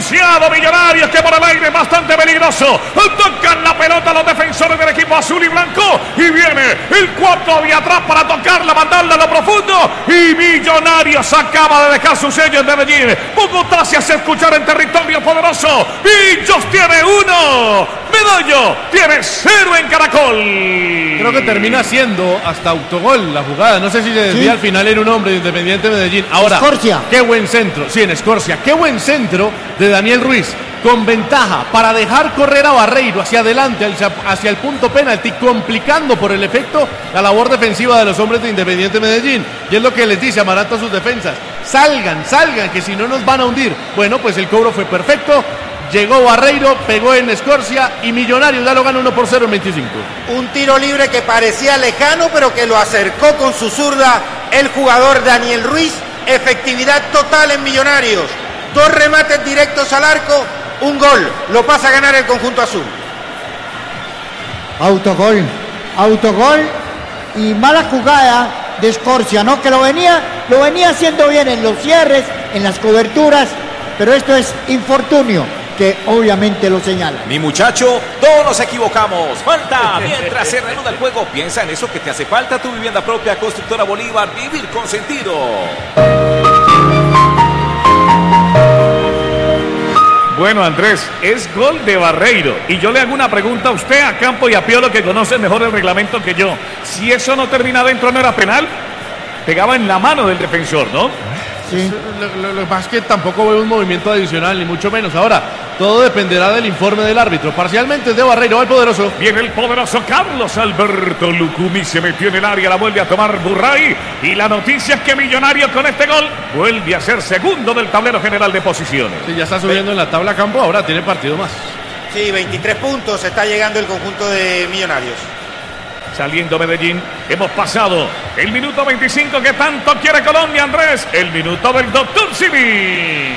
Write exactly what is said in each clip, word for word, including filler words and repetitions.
anunciado Millonarios, que por el aire es bastante peligroso. Tocan la pelota los defensores del equipo azul y blanco. Y viene el cuarto de atrás para tocarla, mandarla a lo profundo. Y Millonarios acaba de dejar su sello en Medellín. Bogotá se hace escuchar en territorio poderoso. Millos tiene uno. Medallo tiene cero en Caracol. Creo que termina siendo hasta autogol la jugada. No sé si se desvía ¿Sí? al final en un hombre de Independiente Medellín. Ahora, Escorcia. Qué buen centro. Sí, en Escorcia. Qué buen centro de Daniel Ruiz. Con ventaja para dejar correr a Barreiro hacia adelante, hacia, hacia el punto penalti, complicando por el efecto la labor defensiva de los hombres de Independiente Medellín. Y es lo que les dice Amaranto a sus defensas: salgan, salgan, que si no nos van a hundir. Bueno, pues el cobro fue perfecto. Llegó Barreiro, pegó en Escorcia y Millonarios ya lo gana uno por cero en veinticinco. Un tiro libre que parecía lejano, pero que lo acercó con su zurda el jugador Daniel Ruiz. Efectividad total en Millonarios. Dos remates directos al arco, un gol. Lo pasa a ganar el conjunto azul. Autogol, autogol y mala jugada de Escorcia, ¿no? Que lo venía, lo venía haciendo bien en los cierres, en las coberturas, pero esto es infortunio, que obviamente lo señala. Mi muchacho, todos nos equivocamos. Falta mientras se reanuda el juego. Piensa en eso que te hace falta. Tu vivienda propia, Constructora Bolívar. Vivir con sentido. Bueno, Andrés, es gol de Barreiro. Y yo le hago una pregunta a usted, a Campo y a Piolo, que conocen mejor el reglamento que yo. Si eso no termina adentro, ¿no era penal? Pegaba en la mano del defensor, ¿no? Sí. Lo, lo, lo que pasa es que tampoco veo un movimiento adicional, ni mucho menos. Ahora, todo dependerá del informe del árbitro. Parcialmente es de Barreiro, va el poderoso. Viene el poderoso Carlos Alberto Lucumí, se metió en el área, la vuelve a tomar Burray. Y la noticia es que Millonarios con este gol vuelve a ser segundo del tablero general de posiciones. Sí, ya está subiendo en la tabla Campo, ahora tiene partido más. Sí, veintitrés puntos está llegando el conjunto de Millonarios. Saliendo Medellín, hemos pasado el minuto veinticinco que tanto quiere Colombia, Andrés. El minuto del doctor Simi.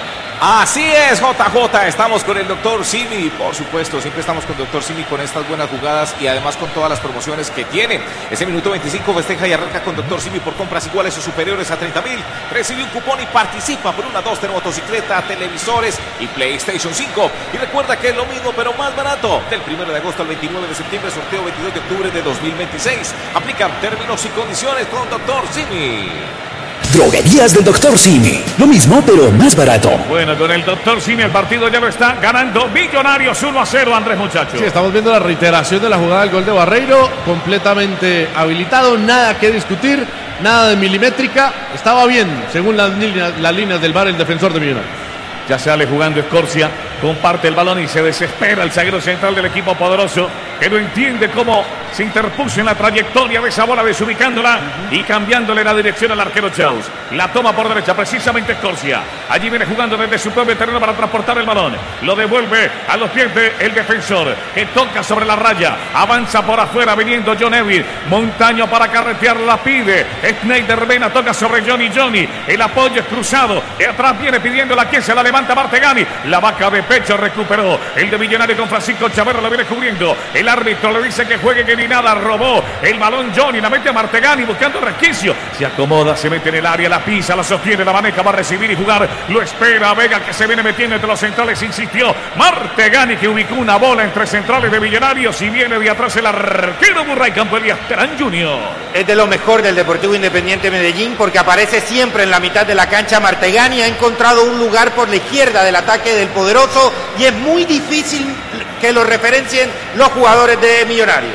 Así es, J J, estamos con el doctor Simi, por supuesto, siempre estamos con doctor Simi con estas buenas jugadas y además con todas las promociones que tiene. Ese minuto veinticinco festeja y arranca con doctor Simi por compras iguales o superiores a treinta mil. Recibe un cupón y participa por una Duster motocicleta, televisores y PlayStation cinco. Y recuerda que es lo mismo pero más barato. Del primero de agosto al veintinueve de septiembre, sorteo veintidós de octubre de dos mil veintiséis. Aplican términos y condiciones con doctor Simi. Droguerías del doctor Simi. Lo mismo, pero más barato. Bueno, con el doctor Simi el partido ya lo está ganando Millonarios uno a cero, Andrés, muchachos. Sí, estamos viendo la reiteración de la jugada del gol de Barreiro. Completamente habilitado, nada que discutir, nada de milimétrica. Estaba bien, según las líneas, las líneas del V A R, el defensor de Millonarios. Ya sale jugando Escorcia, comparte el balón y se desespera el zaguero central del equipo poderoso, que no entiende cómo se interpuso en la trayectoria de esa bola, desubicándola y cambiándole la dirección al arquero Chaus. La toma por derecha, precisamente Escorcia. Allí viene jugando desde su propio terreno para transportar el balón. Lo devuelve a los pies del defensor, que toca sobre la raya. Avanza por afuera, viniendo John Evil. Montaño para carretear, la pide. Schneider Vena toca sobre Johnny Johnny. El apoyo es cruzado. De atrás viene pidiendo la que se la levanta Martegani. La vaca de pecho recuperó. El de Millonario con Francisco Chaverra lo viene cubriendo. El árbitro le dice que juegue, que ni nada. Robó el balón Johnny, la mete a Martegani buscando resquicio. Se acomoda, se mete en el área, la pisa, la sostiene, la maneja, va a recibir y jugar. Lo espera Vega, que se viene metiendo entre los centrales, insistió. Martegani, que ubicó una bola entre centrales de Millonarios y viene de atrás el arquero Burray Campo Elías Terán junior Es de lo mejor del Deportivo Independiente Medellín porque aparece siempre en la mitad de la cancha. Martegani ha encontrado un lugar por la izquierda del ataque del poderoso y es muy difícil que lo referencien los jugadores de Millonarios.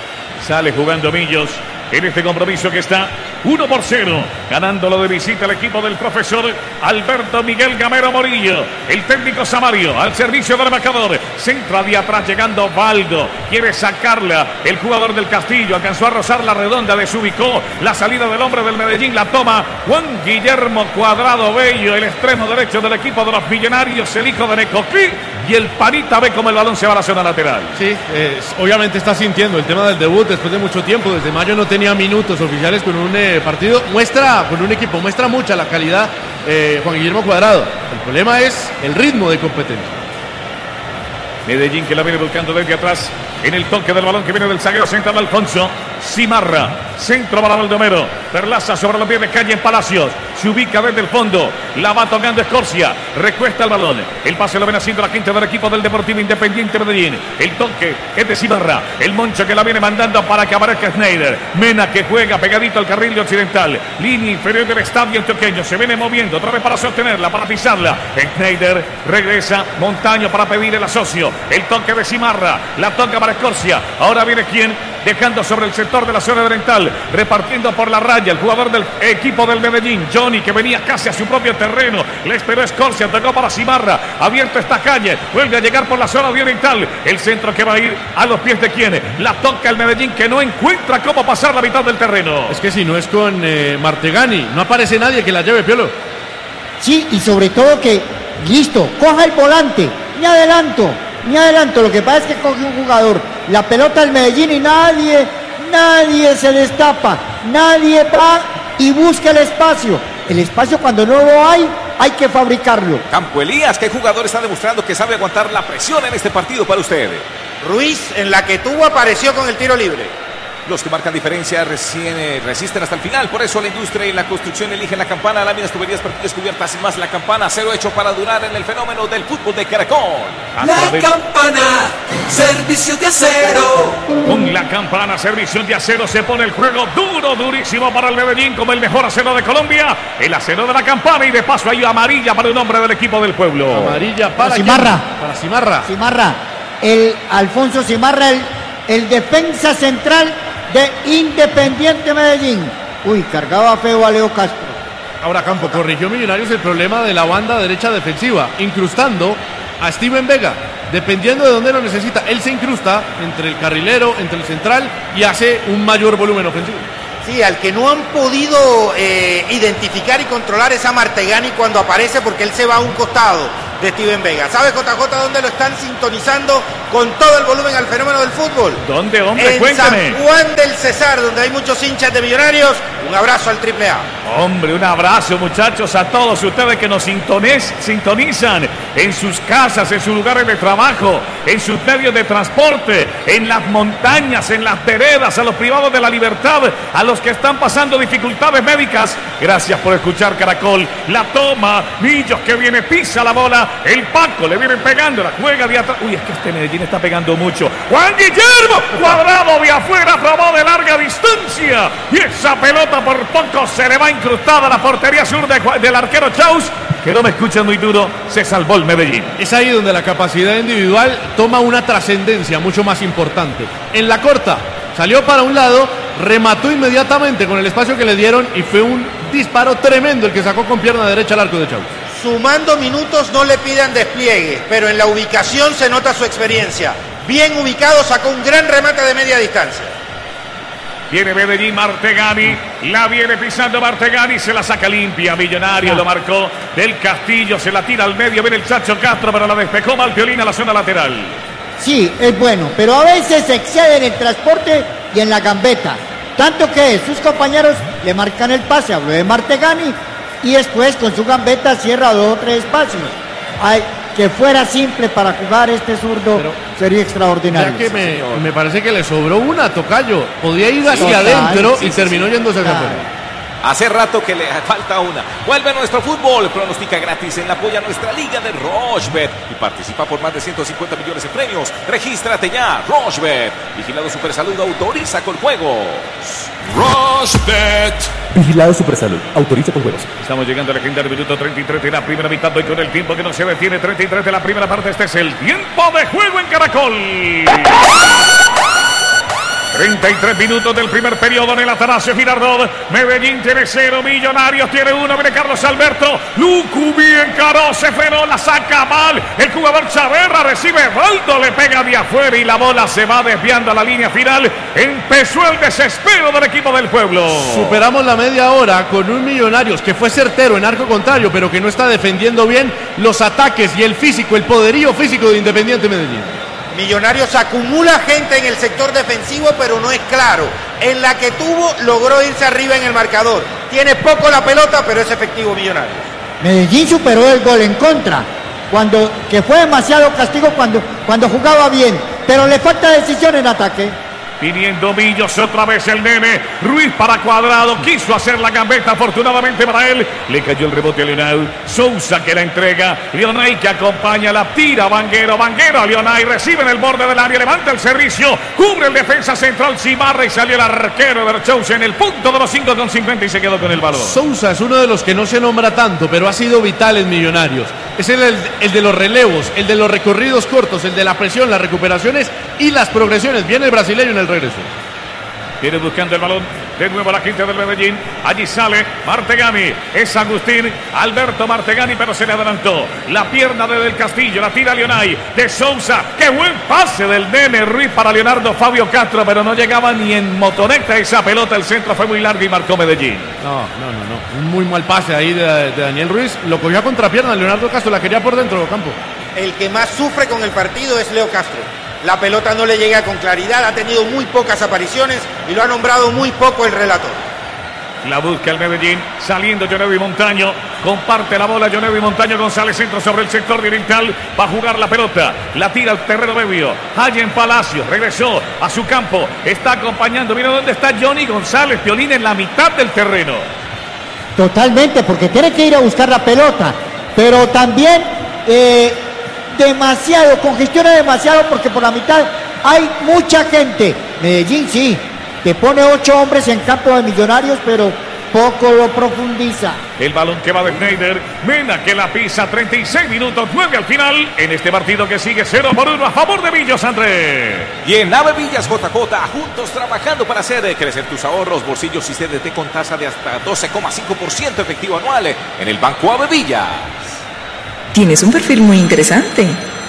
Sale jugando Millos en este compromiso que está uno por cero, ganándolo de visita el equipo del profesor Alberto Miguel Gamero Morillo. El técnico Samario al servicio del marcador. Centra de atrás llegando Valdo. Quiere sacarla. El jugador del Castillo alcanzó a rozar la redonda, desubicó la salida del hombre del Medellín. La toma Juan Guillermo Cuadrado Bello, el extremo derecho del equipo de los Millonarios, el hijo de Necoclí. Y el Panita ve como el balón se va a la zona lateral. Sí, eh, obviamente está sintiendo el tema del debut después de mucho tiempo. Desde mayo no tenía minutos oficiales con un eh, partido. Muestra, con un equipo, muestra mucha la calidad eh, Juan Guillermo Cuadrado. El problema es el ritmo de competencia. Medellín que la viene buscando desde atrás en el toque del balón que viene del zaguero central Alfonso Cimarra. Centro para Baldomero. Perlaza sobre los pies de Calle en Palacios. Se ubica desde el fondo. La va tocando Escorcia. Recuesta el balón. El pase lo ven haciendo la quinta del equipo del Deportivo Independiente Medellín. El toque es de Cimarra. El Moncho que la viene mandando para que aparezca Schneider. Mena que juega pegadito al carril de occidental. Línea inferior del estadio antioqueño. Se viene moviendo. Otra vez para sostenerla, para pisarla. Schneider regresa. Montaño para pedir el asocio. El toque de Cimarra. La toca para Escorcia. Ahora viene quien dejando sobre el sector de la zona oriental, repartiendo por la raya el jugador del equipo del Medellín, Johnny, que venía casi a su propio terreno, le esperó Escorcia, tocó para Cimarra, abierto esta calle, vuelve a llegar por la zona oriental, el centro que va a ir a los pies de quien, la toca el Medellín, que no encuentra cómo pasar la mitad del terreno. Es que si no es con eh, Martegani, no aparece nadie que la lleve, Piolo. Sí, y sobre todo que, listo, coja el volante, ni adelanto, ni adelanto, lo que pasa es que coge un jugador, la pelota del Medellín y nadie, nadie se destapa, nadie va y busca el espacio. El espacio cuando no lo hay, hay que fabricarlo. Campo Elías, ¿qué jugador está demostrando que sabe aguantar la presión en este partido para usted? Ruiz, en la que tuvo, apareció con el tiro libre. Los que marcan diferencia recién, eh, resisten hasta el final. Por eso la industria y la construcción eligen la campana. Láminas, tuberías, partidas cubiertas y más. La campana, acero hecho para durar en el fenómeno del fútbol de Caracol. La campana, servicio de acero. Con la campana, servicio de acero, se pone el juego duro, durísimo para el Medellín como el mejor acero de Colombia. El acero de la campana y de paso hay amarilla para un hombre del equipo del pueblo. Amarilla para Cimarra. Para Cimarra. Cimarra, el Alfonso Cimarra, el, el defensa central de Independiente Medellín. Uy, cargaba feo a Leo Castro. Ahora Campo, corrigió Millonarios el problema de la banda derecha defensiva, incrustando a Steven Vega. Dependiendo de dónde lo necesita, él se incrusta entre el carrilero, entre el central y hace un mayor volumen ofensivo. Sí, al que no han podido eh, identificar y controlar es a Martegani cuando aparece, porque él se va a un costado de Steven Vega. ¿Sabe, J J, dónde lo están sintonizando con todo el volumen al fenómeno del fútbol? ¿Dónde, hombre? En Cuéntame. San Juan del Cesar, donde hay muchos hinchas de Millonarios. Un abrazo al Triple A. Hombre, un abrazo, muchachos, a todos ustedes que nos sintones, sintonizan en sus casas, en sus lugares de trabajo, en sus medios de transporte, en las montañas, en las veredas, a los privados de la libertad, a los que están pasando dificultades médicas. Gracias por escuchar Caracol. La toma, Millos que viene, pisa la bola, el Paco le viene pegando, la juega de atrás. Uy, es que este Medellín está pegando mucho. Juan Guillermo, cuadrado de afuera, probó de larga distancia. Y esa pelota por poco se le va incrustada a la portería sur de, del arquero Chaus, que no me escuchan muy duro, se salvó el Medellín. Es ahí donde la capacidad individual toma una trascendencia mucho más importante. En la corta, salió para un lado, remató inmediatamente con el espacio que le dieron y fue un disparo tremendo el que sacó con pierna derecha al arco de Chaus. Sumando minutos no le pidan despliegue, pero en la ubicación se nota su experiencia. Bien ubicado, sacó un gran remate de media distancia. Viene Medellín, Martegani, la viene pisando Martegani, se la saca limpia, Millonario, ah. Lo marcó del Castillo, se la tira al medio, viene el Chacho Castro, pero la despejó Malpiolín a la zona lateral. Sí, es bueno, pero a veces se excede en el transporte y en la gambeta. Tanto que sus compañeros le marcan el pase, habló de Martegani, y después con su gambeta cierra dos o tres espacios. Ay, que fuera simple para jugar este zurdo, pero sería extraordinario. Que me, me parece que le sobró una, Tocayo. Podía ir hacia Total, adentro sí, y sí, terminó sí, yéndose hacia afuera. Hace rato que le falta una. Vuelve nuestro fútbol. Pronostica gratis en la apoya nuestra liga de Rochebet y participa por más de ciento cincuenta millones de premios. Regístrate ya. Rochebet. Vigilado Supersalud. Autoriza con juegos. Rochebet. Vigilado Supersalud. Autoriza con juegos. Estamos llegando al legendario minuto treinta y tres de la primera mitad. Hoy con el tiempo que no se detiene. treinta y tres de la primera parte. Este es el tiempo de juego en Caracol. treinta y tres minutos del primer periodo en el Atanasio Girardot. Medellín tiene cero, Millonarios tiene uno. Viene Carlos Alberto. Lucu bien caro, se frenó, la saca mal. El jugador Chaverra recibe Valdo, le pega de afuera y la bola se va desviando a la línea final. Empezó el desespero del equipo del pueblo. Superamos la media hora con un Millonarios que fue certero en arco contrario, pero que no está defendiendo bien los ataques y el físico, el poderío físico de Independiente Medellín. Millonarios acumula gente en el sector defensivo, pero no es claro. En la que tuvo, logró irse arriba en el marcador. Tiene poco la pelota, pero es efectivo Millonarios. Medellín superó el gol en contra, cuando, que fue demasiado castigo cuando, cuando jugaba bien, pero le falta decisión en ataque. Viniendo Millos, otra vez el nene. Ruiz para Cuadrado. Quiso hacer la gambeta, afortunadamente para él. Le cayó el rebote a Leonay. Sousa que la entrega. Leonay que acompaña, la tira Vanguero. Vanguero a Leonay. Recibe en el borde del área. Levanta el servicio. Cubre el defensa central Cimarra y salió el arquero de Sousa en el punto de los cinco con cincuenta y se quedó con el balón. Sousa es uno de los que no se nombra tanto, pero ha sido vital en Millonarios. Es el, el, el de los relevos, el de los recorridos cortos, el de la presión, las recuperaciones y las progresiones. Viene el brasileño en el regreso. Viene buscando el balón. De nuevo la gente del Medellín. Allí sale Martegani. Es Agustín Alberto Martegani, pero se le adelantó. La pierna de Del Castillo. La tira Leonay. De Sousa. ¡Qué buen pase del nene Ruiz para Leonardo Fabio Castro! Pero no llegaba ni en motoneta esa pelota. El centro fue muy largo y marcó Medellín. No, no, no, no. Un muy mal pase ahí de, de Daniel Ruiz. Lo cogió a contrapierna. Leonardo Castro la quería por dentro del campo. El que más sufre con el partido es Leo Castro. La pelota no le llega con claridad, ha tenido muy pocas apariciones y lo ha nombrado muy poco el relator. La busca el Medellín, saliendo Jonevi Montaño, comparte la bola Jonevi Montaño, González centro sobre el sector oriental, va a jugar la pelota, la tira al terreno medio, Allen Palacios, regresó a su campo, está acompañando, mira dónde está Johnny González, Piolín en la mitad del terreno. Totalmente, porque tiene que ir a buscar la pelota, pero también eh, demasiado, congestiona demasiado porque por la mitad hay mucha gente. Medellín sí, te pone ocho hombres en campo de Millonarios, pero poco lo profundiza. El balón que va de Schneider, Mena que la pisa, treinta y seis minutos, nueve al final, en este partido que sigue cero por uno a favor de Millos, André. Y en Ave Villas J J, juntos trabajando para hacer crecer tus ahorros, bolsillos y C D T con tasa de hasta doce coma cinco por ciento efectivo anual en el Banco Ave Villas. Tienes un perfil muy interesante.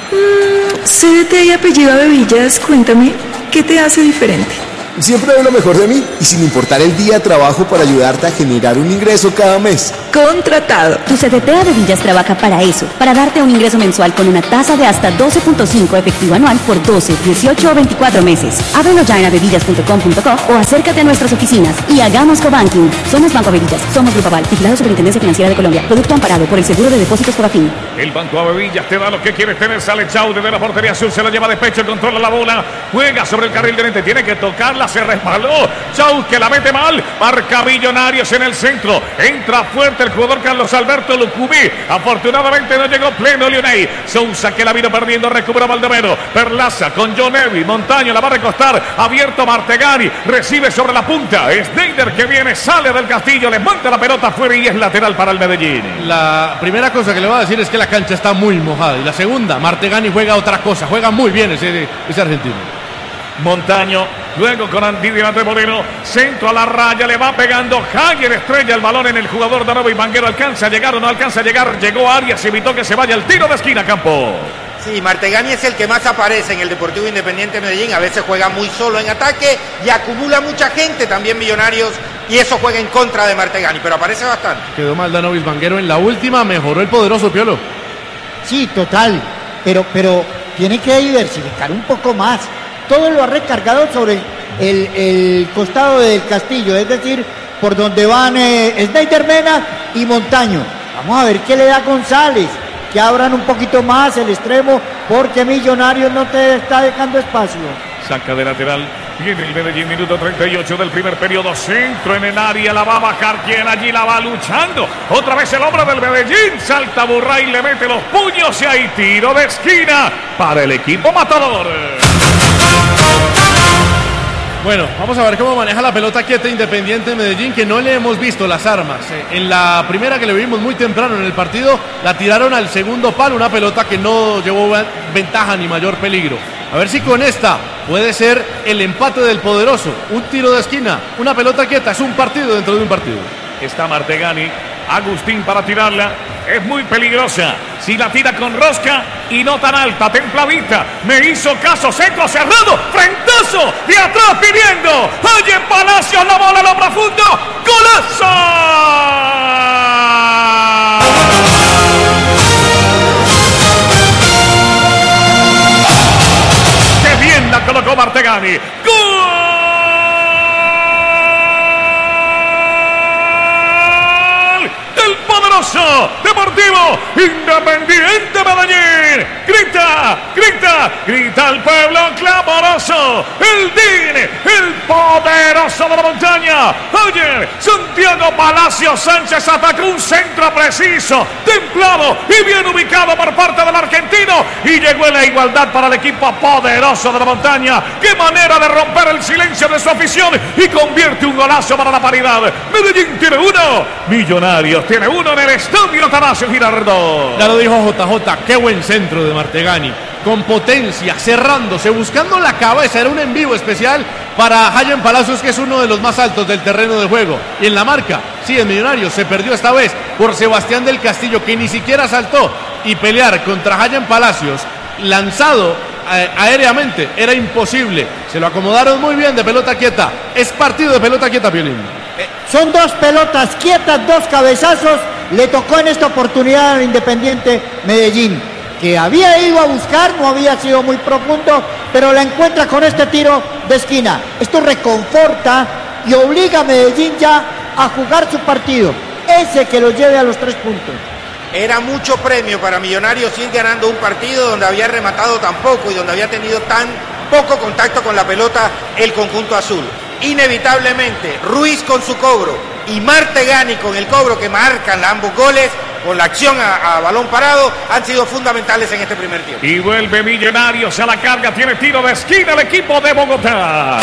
Mm, C D T y apellido Ave Villas, cuéntame, ¿qué te hace diferente? Siempre doy lo mejor de mí y sin importar el día trabajo para ayudarte a generar un ingreso cada mes. Contratado. Tu C D T Ave Villas trabaja para eso, para darte un ingreso mensual con una tasa de hasta doce punto cinco efectivo anual por doce, dieciocho o veinticuatro meses. Ábrelo ya en avevillas punto com punto co o acércate a nuestras oficinas y hagamos cobanking. Somos Banco Ave Villas, somos Grupo Aval, vigilado Superintendencia Financiera de Colombia. Producto amparado por el Seguro de Depósitos Cobafin. El Banco Ave Villas te da lo que quieres tener. Sale Chau desde la portería azul, se la lleva de pecho, controla la bola, juega sobre el carril de frente, tiene que tocarla, se resbaló. Chau que la mete mal, marca Millonarios en el centro, entra fuerte el jugador Carlos Alberto Lucumí, afortunadamente no llegó pleno Leonay. Sousa que la vino perdiendo, recupera Baldomero, Perlaza con Jonevi, Montaño la va a recostar, abierto Martegani, recibe sobre la punta, Schneider que viene, sale del Castillo, le monta la pelota afuera y es lateral para el Medellín. La primera cosa que le voy a decir es que la cancha está muy mojada y la segunda, Martegani juega otra cosa, juega muy bien ese, ese argentino. Montaño, luego con Antidiante Moreno, centro a la raya, le va pegando Javier, estrella el balón en el jugador de nuevo y Vanguero alcanza a llegar o no alcanza a llegar, llegó Arias, evitó que se vaya el tiro de esquina, Campo. Sí, Martegani es el que más aparece en el Deportivo Independiente Medellín, a veces juega muy solo en ataque y acumula mucha gente también Millonarios y eso juega en contra de Martegani, pero aparece bastante. Quedó mal Danovis Vanguero en la última, mejoró el poderoso Piolo. Sí, total, pero, pero tiene que diversificar un poco más. Todo lo ha recargado sobre el, el costado del Castillo, es decir, por donde van eh, Schneider, Mena y Montaño. Vamos a ver qué le da González, que abran un poquito más el extremo, porque Millonarios no te está dejando espacio. Saca de lateral, viene el Medellín, minuto treinta y ocho del primer periodo, centro en el área, la va a bajar, quien allí la va luchando, otra vez el hombre del Medellín, salta Burray, le mete los puños y hay tiro de esquina para el equipo matador. Bueno, vamos a ver cómo maneja la pelota quieta Independiente Medellín, que no le hemos visto las armas. En la primera que le vimos muy temprano en el partido, la tiraron al segundo palo, una pelota que no llevó ventaja ni mayor peligro. A ver si con esta puede ser el empate del poderoso. Un tiro de esquina, una pelota quieta, es un partido dentro de un partido. Está Martegani, Agustín para tirarla, es muy peligrosa. Si la tira con rosca y no tan alta, templadita, me hizo caso, seco, cerrado, frentazo, de atrás pidiendo, oye Palacios, la bola a lo profundo, ¡golazo! ¡Qué bien la colocó Martegani! ¡Gol! Deportivo Independiente Medellín, grita, grita, grita el pueblo clamoroso, el D I N, poderoso de la montaña. Oye, Santiago Palacio Sánchez atacó un centro preciso, templado y bien ubicado por parte del argentino. Y llegó en la igualdad para el equipo poderoso de la montaña. Qué manera de romper el silencio de su afición y convierte un golazo para la paridad. Medellín tiene uno, Millonarios tiene uno en el estadio Atanasio Girardot. Ya lo dijo J J, qué buen centro de Martegani, con potencia, cerrándose, buscando la cabeza. Era un envío especial para Hayan Palacios, que es uno de los más altos del terreno de juego. Y en la marca, sí, en Millonarios se perdió esta vez por Sebastián del Castillo, que ni siquiera saltó. Y pelear contra Hayan Palacios lanzado eh, aéreamente era imposible. Se lo acomodaron muy bien de pelota quieta. Es partido de pelota quieta, Piolín. Eh, son dos pelotas quietas, dos cabezazos. Le tocó en esta oportunidad al Independiente Medellín, que había ido a buscar, no había sido muy profundo, pero la encuentra con este tiro de esquina. Esto reconforta y obliga a Medellín ya a jugar su partido, ese que lo lleve a los tres puntos. Era mucho premio para Millonarios ir ganando un partido donde había rematado tan poco y donde había tenido tan poco contacto con la pelota el conjunto azul. Inevitablemente, Ruiz con su cobro y Martegani con el cobro que marcan ambos goles, con la acción a, a balón parado, han sido fundamentales en este primer tiempo. Y vuelve Millonarios a la carga, tiene tiro de esquina el equipo de Bogotá.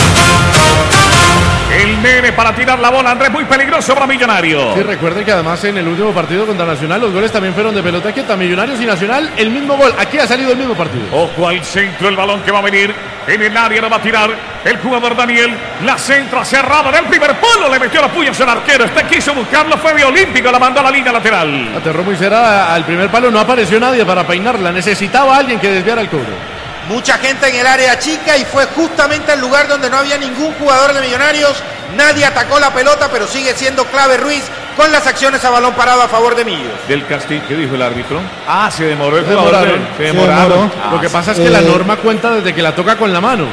El nene para tirar la bola, Andrés, muy peligroso para Millonarios. Sí, recuerden que además en el último partido contra Nacional los goles también fueron de pelota quieta. Millonarios y Nacional, el mismo gol. Aquí ha salido el mismo partido. Ojo al centro, el balón que va a venir. En el área lo va a tirar el jugador Daniel. La centra cerrada en el primer palo. Le metió los puños al arquero. Este quiso buscarlo, fue de Olímpico. La mandó a la línea lateral. Aterró muy cerrada al primer palo. No apareció nadie para peinarla. Necesitaba a alguien que desviara el cobro. Mucha gente en el área chica y fue justamente el lugar donde no había ningún jugador de Millonarios. Nadie atacó la pelota, pero sigue siendo clave Ruiz con las acciones a balón parado a favor de Millos. Del Castillo, ¿qué dijo el árbitro? Ah, se demoró el se jugador. Demoraron. Se se demoraron. demoró. Ah, Lo que pasa es que eh, la norma cuenta desde que la toca con la mano.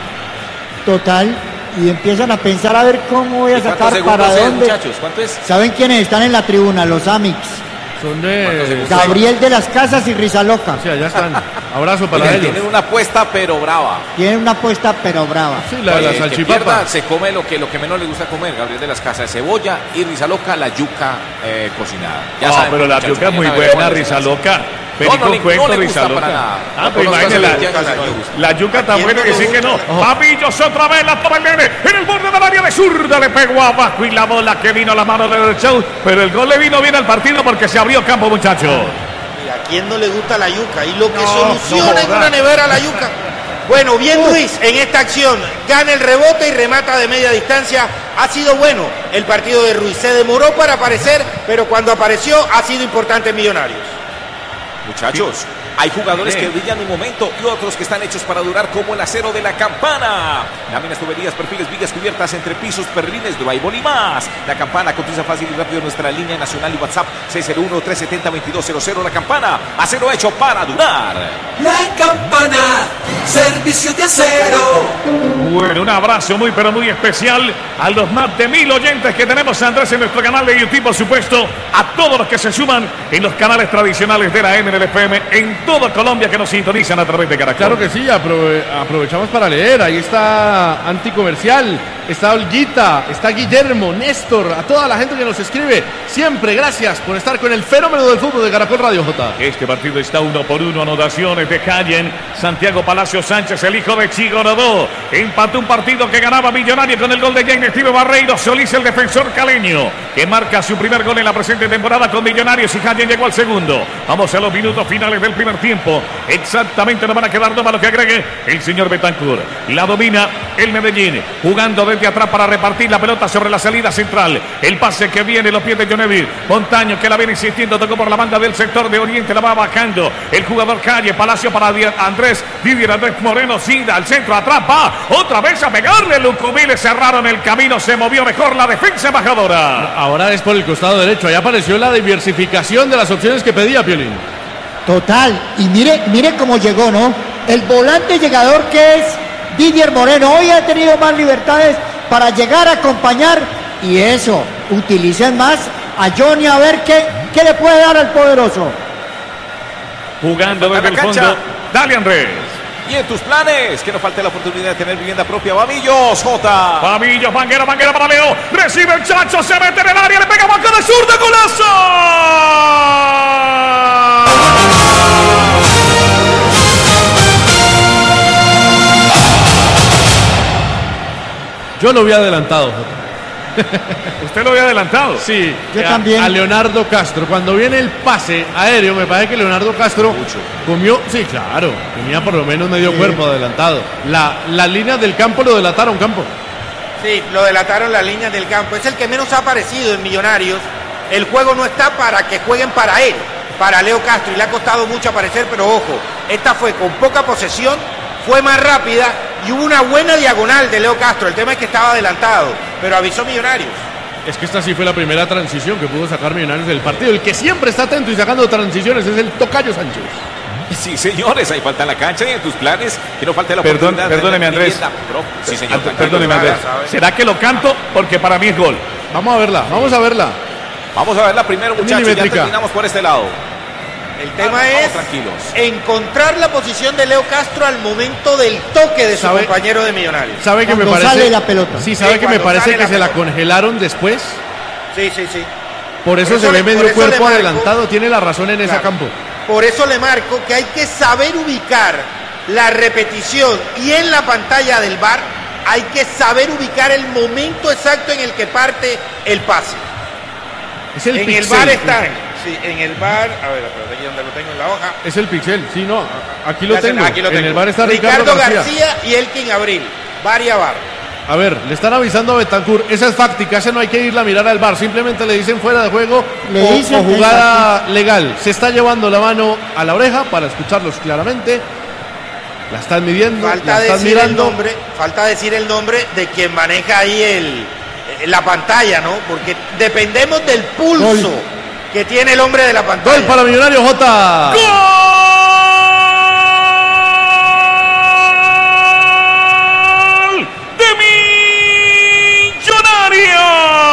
Total. Y empiezan a pensar a ver cómo voy a sacar para es, dónde. Muchachos? ¿Cuánto es? ¿Saben quiénes están en la tribuna? Los Amix. Son de Gabriel de las Casas y Rizaloca. Sí, allá están. Abrazo para Oigan, ellos. Tienen una apuesta pero brava. Tienen una apuesta pero brava. Sí, la de la salchipapa. Se come lo que, lo que menos le gusta comer, Gabriel de las Casas, cebolla y Rizaloca, la yuca eh, cocinada. Ya no, saben, pero la yuca es muy buena, Rizaloca. No, no, le, no le gusta para nada. Ah, pues imagínate, la, la yuca tan buena que sí que no. Papillos otra vez, la toma el nene. En el borde del área de zurda le pegó abajo y la bola que vino a la mano del show. Pero el gol le vino bien al partido porque se abrió campo, muchachos. ¿Y a quién no le gusta la yuca? Y lo que no, soluciona no, en una nevera la yuca. Bueno, bien Ruiz en esta acción. Gana el rebote y remata de media distancia. Ha sido bueno el partido de Ruiz. Se demoró para aparecer, pero cuando apareció ha sido importante en Millonarios. Muchachos, sí. Hay jugadores sí. que brillan un momento y otros que están hechos para durar, como el acero de la Campana. Láminas, tuberías, perfiles, vigas cubiertas entre pisos, perlines, drywall y más. La Campana cotiza fácil y rápido en nuestra línea nacional y WhatsApp seis cero uno, tres siete cero, veintidós cero cero. La Campana, acero hecho para durar. La Campana, servicio de acero. Bueno, un abrazo muy pero muy especial a los más de mil oyentes que tenemos, Andrés, en nuestro canal de YouTube, por supuesto, a todos los que se suman en los canales tradicionales de la N L F M en toda Colombia que nos sintonizan a través de Caracol. Claro que sí, aprove aprovechamos para leer. Ahí está Anticomercial, está Olguita, está Guillermo, Néstor, a toda la gente que nos escribe. Siempre gracias por estar con el fenómeno del fútbol de Caracol Radio, J. Este partido está uno por uno, anotaciones de Cayen. Santiago Palacio Sánchez, el hijo de Chigorodó, empató un partido que ganaba Millonario con el gol de Jaime Steve Barreiro Solís, el defensor caleño, que marca su primer gol en la presente temporada con Millonarios, y Cayen llegó al segundo. Vamos a los minutos finales del primer tiempo. Exactamente, no van a quedar dos, para lo que agregue el señor Betancur. La domina el Medellín, jugando desde atrás para repartir la pelota sobre la salida central. El pase que viene, los pies de Joneville Montaño, que la viene insistiendo, tocó por la banda del sector de Oriente, la va bajando el jugador Calle. Palacio para Andrés, Didier Andrés Moreno, Cinda al centro, atrapa, otra vez a pegarle. Lucumile cerraron el camino, se movió mejor la defensa embajadora. Ahora es por el costado derecho, ahí apareció la diversificación de las opciones que pedía Piolín. Total, y mire, mire cómo llegó, ¿no? El volante llegador que es Didier Moreno, hoy ha tenido más libertades para llegar a acompañar, y eso, utilicen más a Johnny a ver qué, qué le puede dar al poderoso. Jugando desde el fondo, dale Andrés. y en tus planes. Que no falte la oportunidad de tener vivienda propia. Babillos, Jota. Babillos, Vanguera, Vanguera para Leo. Recibe el Chacho, se mete en el área, le pega banca de zurda, golazo. Yo lo había adelantado, Jota. ¿Usted lo había adelantado? Sí, yo a, también. A Leonardo Castro. Cuando viene el pase aéreo, me parece que Leonardo Castro Mucho. comió. Sí, claro, tenía por lo menos medio sí. cuerpo adelantado. La, las líneas del campo lo delataron, Campo. Sí, lo delataron las líneas del campo. Es el que menos ha aparecido en Millonarios. El juego no está para que jueguen para él, para Leo Castro, y le ha costado mucho aparecer, pero ojo, esta fue con poca posesión, fue más rápida y hubo una buena diagonal de Leo Castro. El tema es que estaba adelantado, pero avisó Millonarios. Es que esta sí fue la primera transición que pudo sacar Millonarios del partido. El que siempre está atento y sacando transiciones es el Tocayo Sánchez. Sí, señores, ahí falta en la cancha y en tus planes. Que no falte la Perdón, oportunidad. Perdóneme, Andrés. Sí, señor. Ah, perdóneme, Andrés. ¿Será que lo canto? Porque para mí es gol. Vamos a verla, vamos a verla. Vamos a verla primero, muchachos. Ya terminamos por este lado. El tema vamos, es vamos, encontrar la posición de Leo Castro al momento del toque de su ¿Sabe, compañero de Millonarios. ¿Sabe que me parece? Sale la pelota. Sí, sabe sí, que me parece que la se pelota. la congelaron después. Sí, sí, sí. Por eso, por eso se le, ve medio cuerpo marco, adelantado. Tiene la razón en claro, ese campo. Por eso le marco que hay que saber ubicar la repetición y en la pantalla del V A R hay que saber ubicar el momento exacto en el que parte el pase. Es el en pixel, el V A R están. Sí, en el V A R, a ver, aquí donde lo tengo en la hoja. Es el pixel, sí, no, aquí lo, tengo. Aquí lo tengo. En el V A R está Ricardo, Ricardo García. García y Elkin Abril, V A R y a V A R. A ver, le están avisando a Betancur, esa es fáctica, esa no hay que irla a mirar al V A R, simplemente le dicen fuera de juego le o, dicen o jugada legal. Se está llevando la mano a la oreja para escucharlos claramente. La están midiendo, falta la están decir mirando. El nombre, falta decir el nombre de quien maneja ahí el, la pantalla, ¿no? Porque dependemos del pulso Gol. que tiene el hombre de la pantalla. Gol para Millonarios, Jota. ¡Gol de Millonarios!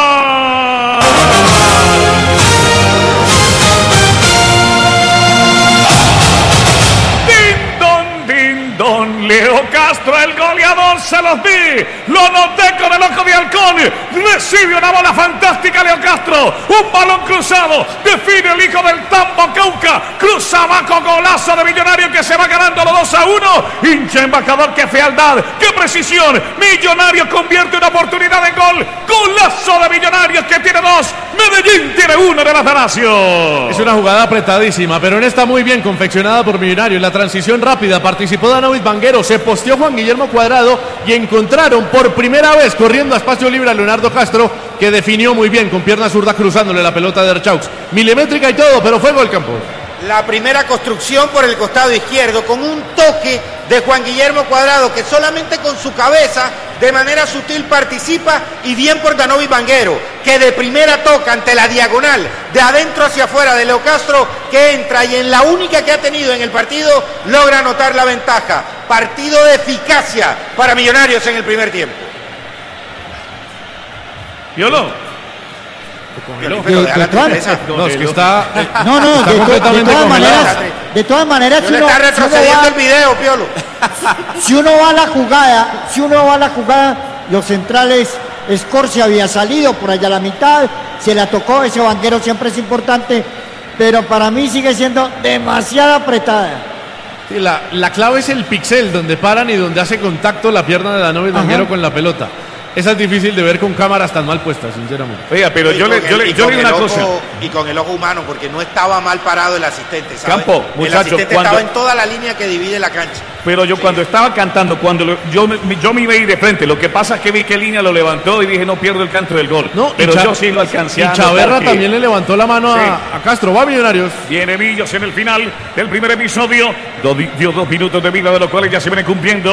¡Din don, din don! Leo Castro, el goleador, se los vi. Lo noté con el ojo de halcón. Recibe una bola fantástica Leo Castro. Un balón cruzado. Define el hijo del Tambo Cauca. Cruza abajo, golazo de Millonarios que se va ganando los dos a uno. Hincha embajador, qué fealdad, qué precisión. Millonarios convierte una oportunidad en gol. Golazo de Millonarios que tiene dos. Medellín tiene uno de las Atanasio. Es una jugada apretadísima, pero en esta muy bien confeccionada por Millonarios. La transición rápida, participó Danovic Vanguero, se posteó Juan Guillermo Cuadrado y encontraron por primera vez corriendo a espacio libre a Leonardo Castro, que definió muy bien con pierna zurda cruzándole la pelota de Erchaux. Milimétrica y todo, pero fue gol, Campo. La primera construcción por el costado izquierdo con un toque de Juan Guillermo Cuadrado que solamente con su cabeza de manera sutil participa, y bien por Danovic Vanguero que de primera toca ante la diagonal de adentro hacia afuera de Leo Castro, que entra y en la única que ha tenido en el partido logra anotar la ventaja. Partido de eficacia para Millonarios en el primer tiempo. Violó. De, de, de todas, no, es que está, no, no, está de, completamente de, todas congelado. maneras, de todas maneras, Yo si le uno, está retrocediendo si el video, Piolo. Si uno va a la jugada, si uno va a la jugada, los centrales, Escorcia había salido por allá a la mitad, se la tocó, ese Vanguero siempre es importante, pero para mí sigue siendo demasiado apretada. Sí, la, la clave es el pixel, donde paran y donde hace contacto la pierna de Danovic Vanguero con la pelota. Esa es difícil de ver con cámaras tan mal puestas, sinceramente. Oiga, pero yo le, yo le, yo le digo una cosa. Y con el ojo humano, porque no estaba mal parado el asistente, ¿sabe? Campo, el muchacho, asistente cuando, estaba en toda la línea que divide la cancha. Pero yo sí. cuando estaba cantando, cuando lo, yo, yo me iba a ir de frente, lo que pasa es que vi que línea lo levantó y dije, no pierdo el canto del gol. No, pero yo sí lo alcancé. Y Chaverra también le levantó la mano sí. a, a Castro. Va Millonarios. Viene Millos en el final del primer episodio. Do, dio dos minutos de vida, de los cuales ya se vienen cumpliendo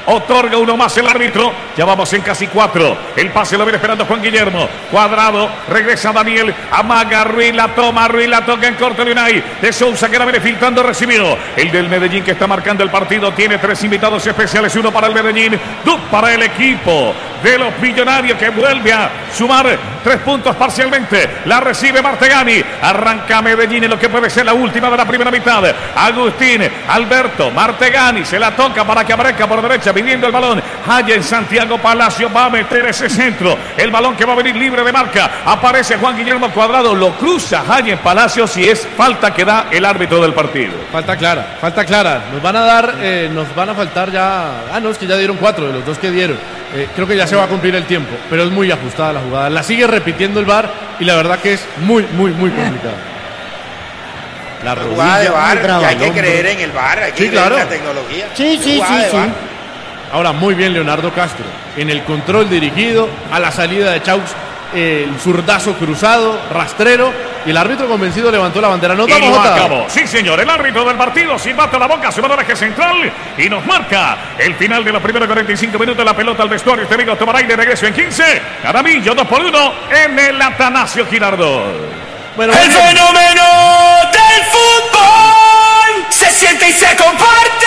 Otorga uno más el árbitro. Ya vamos en casi cuatro. El pase lo viene esperando Juan Guillermo. Cuadrado. Regresa Daniel. Amaga. Ruiz la toma. Ruiz la toca en corto de Unai. De Sousa que la viene filtrando. Recibido. El del Medellín que está marcando el partido. Tiene tres invitados especiales. Uno para el Medellín. Dos para el equipo de los Millonarios que vuelve a sumar tres puntos parcialmente. La recibe Martegani. Arranca Medellín en lo que puede ser la última de la primera mitad. Agustín. Alberto. Martegani. Se la toca para que aparezca por derecha. Viviendo el balón, Haya en Santiago Palacio va a meter ese centro, el balón que va a venir libre de marca, aparece Juan Guillermo Cuadrado, lo cruza Haya en Palacios y es falta que da el árbitro del partido. Falta clara, falta clara, nos van a dar, eh, nos van a faltar ya, ah no, es que ya dieron cuatro de los dos que dieron, eh, creo que ya se va a cumplir el tiempo, pero es muy ajustada la jugada, la sigue repitiendo el V A R y la verdad que es muy, muy, muy complicada. La jugada de V A R, que hay que creer en el V A R, hay que sí, creer claro. en la tecnología. Sí, sí, sí, sí. Ahora muy bien Leonardo Castro, en el control dirigido, a la salida de Chaux, el zurdazo cruzado, rastrero, y el árbitro convencido levantó la bandera. No, y lo acabó. Sí, señor, el árbitro del partido silbata la boca, se va al eje central y nos marca el final de los primeros cuarenta y cinco minutos. La pelota al vestuario, este amigo tomará y de regreso en quince. Jaramillo, dos por uno en el Atanasio Girardot. Bueno, el fenómeno del fútbol se siente y se comparte.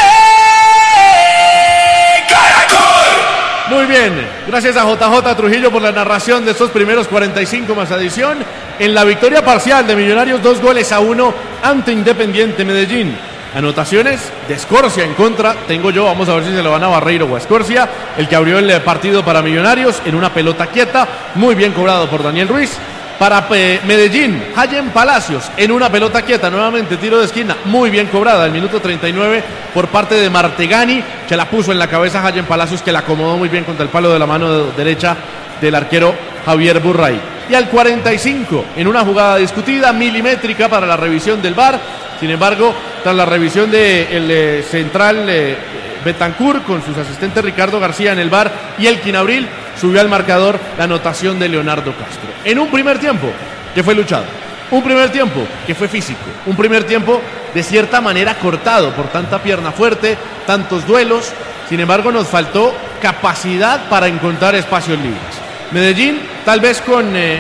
Muy bien, gracias a J J Trujillo por la narración de estos primeros cuarenta y cinco más adición en la victoria parcial de Millonarios, dos goles a uno ante Independiente Medellín. Anotaciones de Escorcia en contra, tengo yo, vamos a ver si se lo van a Barreiro o a Escorcia, el que abrió el partido para Millonarios en una pelota quieta, muy bien cobrado por Daniel Ruiz. Para eh, Medellín, Hayen Palacios en una pelota quieta, nuevamente tiro de esquina, muy bien cobrada, el minuto treinta y nueve por parte de Martegani, que la puso en la cabeza Hayen Palacios, que la acomodó muy bien contra el palo de la mano derecha del arquero Javier Burray. Y al cuarenta y cinco, en una jugada discutida, milimétrica para la revisión del V A R, sin embargo, tras la revisión del de eh, central eh, Betancur con sus asistentes Ricardo García en el V A R y Elkin Abril, subió al marcador la anotación de Leonardo Castro. En un primer tiempo que fue luchado, un primer tiempo que fue físico, un primer tiempo de cierta manera cortado por tanta pierna fuerte, tantos duelos, sin embargo nos faltó capacidad para encontrar espacios libres. Medellín tal vez con eh, eh,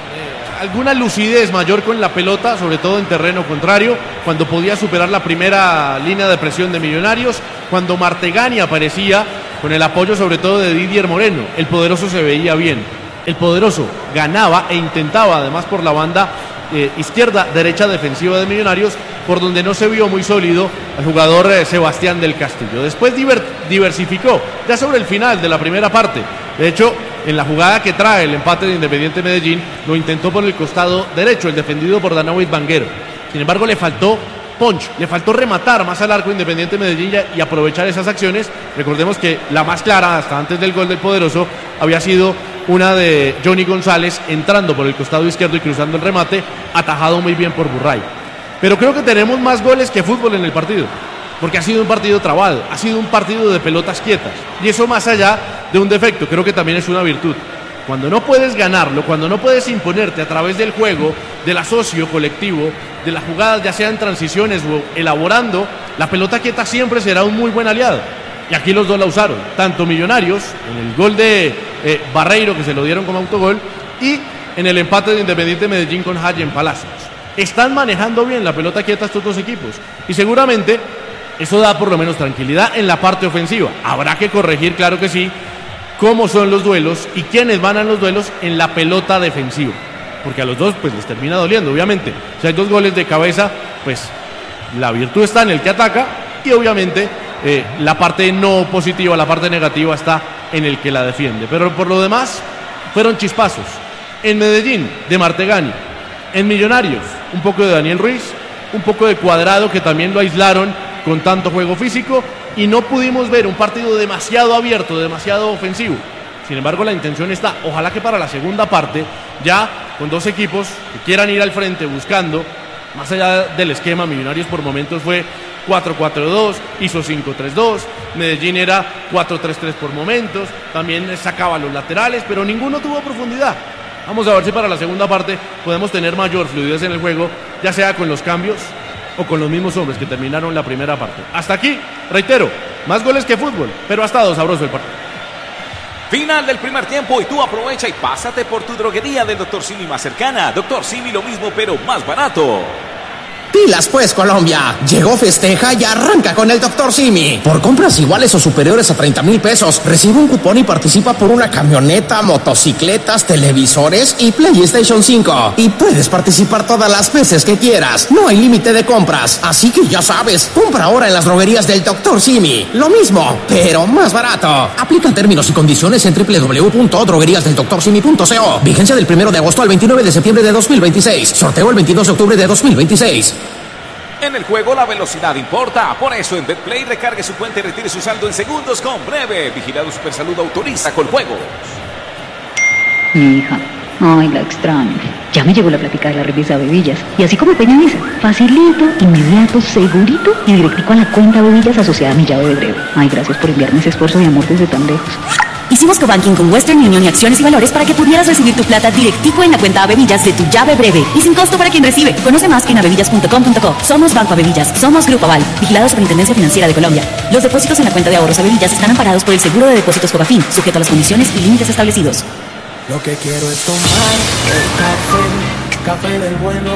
alguna lucidez mayor con la pelota, sobre todo en terreno contrario, cuando podía superar la primera línea de presión de Millonarios, cuando Martegani aparecía con el apoyo sobre todo de Didier Moreno, el poderoso se veía bien, el poderoso ganaba e intentaba además por la banda eh, izquierda, derecha defensiva de Millonarios, por donde no se vio muy sólido el jugador eh, Sebastián del Castillo. Después diver, diversificó, ya sobre el final de la primera parte, de hecho en la jugada que trae el empate de Independiente Medellín, lo intentó por el costado derecho, el defendido por Danavid Vanguero, sin embargo le faltó punch, le faltó rematar más al arco Independiente Medellín y aprovechar esas acciones. Recordemos que la más clara hasta antes del gol del poderoso había sido una de Johnny González entrando por el costado izquierdo y cruzando el remate, atajado muy bien por Burray. Pero creo que tenemos más goles que fútbol en el partido, porque ha sido un partido trabado, ha sido un partido de pelotas quietas, y eso más allá de un defecto, creo que también es una virtud. Cuando no puedes ganarlo, cuando no puedes imponerte a través del juego, del asocio colectivo, de las jugadas ya sean transiciones o elaborando, la pelota quieta siempre será un muy buen aliado. Y aquí los dos la usaron, tanto Millonarios, en el gol de eh, Barreiro, que se lo dieron como autogol, y en el empate de Independiente Medellín con Hayen Palacios. Están manejando bien la pelota quieta estos dos equipos, y seguramente eso da por lo menos tranquilidad en la parte ofensiva. Habrá que corregir, claro que sí, cómo son los duelos y quiénes van a los duelos en la pelota defensiva, porque a los dos pues les termina doliendo, obviamente. Si hay dos goles de cabeza, pues la virtud está en el que ataca y obviamente eh, la parte no positiva, la parte negativa está en el que la defiende. Pero por lo demás fueron chispazos. En Medellín, de Martegani. En Millonarios, un poco de Daniel Ruiz, un poco de Cuadrado, que también lo aislaron con tanto juego físico, y no pudimos ver un partido demasiado abierto, demasiado ofensivo. Sin embargo, la intención está, ojalá que para la segunda parte, ya con dos equipos que quieran ir al frente buscando, más allá del esquema, Millonarios por momentos fue cuatro cuatro dos, hizo cinco tres dos, Medellín era cuatro tres tres por momentos, también sacaba los laterales, pero ninguno tuvo profundidad. Vamos a ver si para la segunda parte podemos tener mayor fluidez en el juego, ya sea con los cambios o con los mismos hombres que terminaron la primera parte. Hasta aquí, reitero, Más goles que fútbol, pero ha estado sabroso el partido. Final del primer tiempo y tú aprovecha y pásate por tu droguería del doctor Simi más cercana. doctor Simi lo mismo pero más barato. Pilas pues, Colombia. Llegó Festeja y arranca con el doctor Simi. Por compras iguales o superiores a treinta mil pesos, recibe un cupón y participa por una camioneta, motocicletas, televisores y PlayStation cinco. Y puedes participar todas las veces que quieras. No hay límite de compras. Así que ya sabes, compra ahora en las droguerías del doctor Simi. Lo mismo, pero más barato. Aplican términos y condiciones en doble u doble u doble u punto droguerías del doctor simi punto co. Vigencia del primero de agosto al veintinueve de septiembre de dos mil veintiséis. Sorteo el veintidós de octubre de dos mil veintiséis. En el juego la velocidad importa, por eso en BetPlay recargue su cuenta y retire su saldo en segundos con Breve. Vigilado Supersalud autoriza con juegos. Mi hija, ay, la extraño. Ya me llegó la plática de la revista Bebillas. Y así como Peña dice, facilito, inmediato, segurito y directico a la cuenta Bebillas asociada a mi llave de Breve. Ay, gracias por enviarme ese esfuerzo de amor desde tan lejos. Hicimos cobanking con Western Union y Acciones y Valores para que pudieras recibir tu plata directico en la cuenta Avevillas de tu llave Breve y sin costo para quien recibe. Conoce más en avevillas punto com punto co. Somos Banco Avevillas, somos Grupo Aval, vigilado Superintendencia Financiera de Colombia. Los depósitos en la cuenta de ahorros Avevillas están amparados por el seguro de depósitos Cobafin, sujeto a las condiciones y límites establecidos. Lo que quiero es tomar el café, café del bueno.